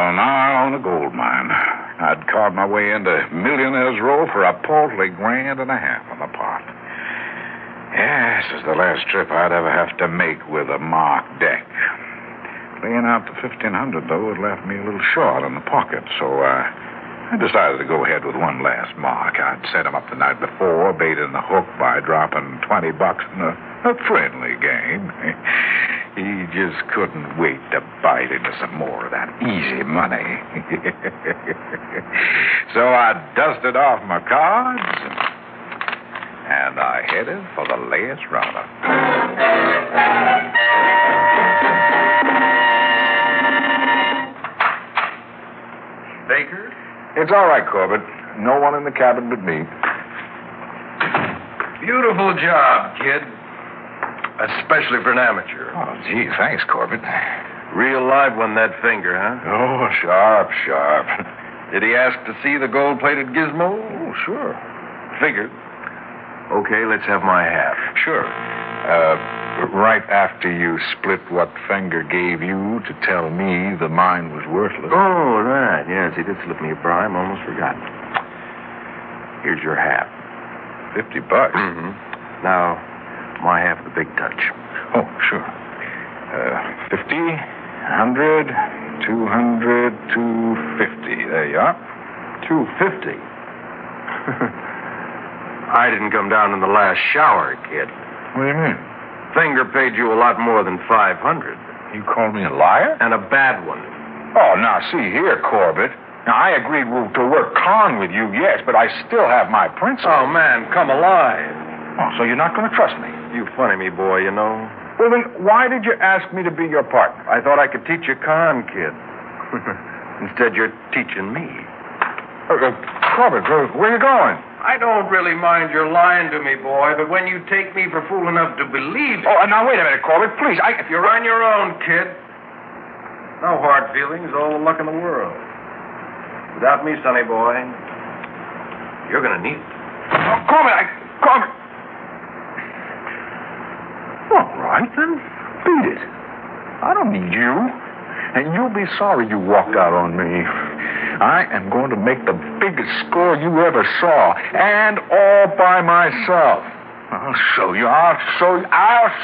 Well, now I own a gold mine. I'd carved my way into Millionaire's Row for a paltry $1.5 grand on the pot. Yeah, this is the last trip I'd ever have to make with a marked deck. Laying out the $1,500, though, it left me a little short in the pocket, so I decided to go ahead with one last mark. I'd set him up the night before, baiting the hook by dropping $20 in a friendly game. He just couldn't wait to bite into some more of that easy money. So I dusted off my cards, and I headed for the last roundup. Baker? It's all right, Corbett. No one in the cabin but me. Beautiful job, kid. Especially for an amateur. Oh, gee, thanks, Corbett. Real live one, that finger, huh? Oh, sharp. Did he ask to see the gold-plated gizmo? Oh, sure. Figured. Okay, let's have my half. Sure. Right after you split what Fenger gave you to tell me the mine was worthless. Oh, right. Yes, he did slip me a bribe. Almost forgot. Here's your half. $50. Mm-hmm. Now, my half of the big touch. Oh, sure. 50, 100, 200, 250. There you are. 250? I didn't come down in the last shower, kid. What do you mean? Finger paid you a lot more than $500. You called me a liar? And a bad one. Oh, now, see here, Corbett. Now, I agreed to work con with you, yes, but I still have my principles. Oh, man, come alive. Oh, so you're not going to trust me? You funny me, boy, you know. Well, then, why did you ask me to be your partner? I thought I could teach you con, kid. Instead, you're teaching me. Corbett, where are you going? I don't really mind your lying to me, boy, but when you take me for fool enough to believe it... Oh, now, wait a minute, Corbett, please. You're on your own, kid. No hard feelings, all the luck in the world. Without me, sonny boy, you're going to need it. Oh, Corbett, Corbett. All right, then. Beat it. I don't need you. And you'll be sorry you walked out on me. I am going to make the biggest score you ever saw, and all by myself. I'll show you.